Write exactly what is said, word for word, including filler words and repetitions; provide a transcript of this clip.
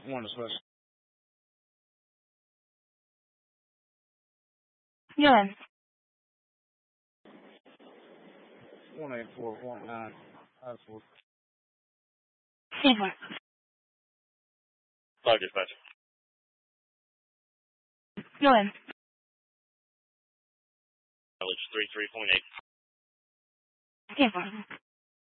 One dispatch. Good. One eight four point nine. That's what. Silver. Five dispatch. Good. Mileage three three point eight. Silver.